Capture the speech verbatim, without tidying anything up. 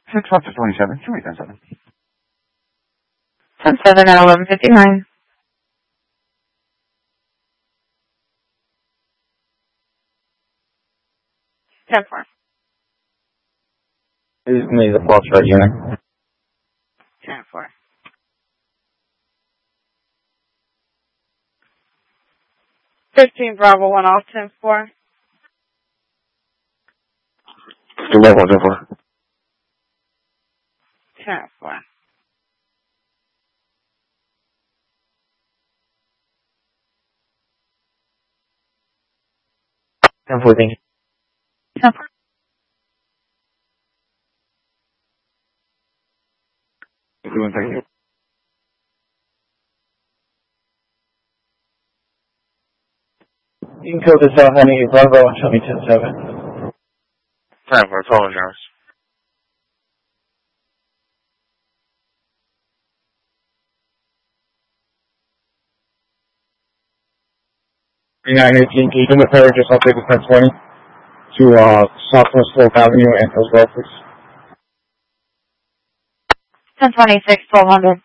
six up to twenty-seven. Show me ten seven. ten seven at eleven fifty-nine. ten four. This is me, the Foxtrot unit. ten four. fifteen Bravo one off ten four. eleven one ten four. ten four. ten fourteen. ten four. Thank you. You can kill this out, honey. Bravo and show me ten seven. ten four, total insurance. nine eighteen, can you do me a favor? Just I'll take the ten twenty to uh, Southwest Slope Avenue and Hillsborough, please. ten twenty-six, twelve hundred.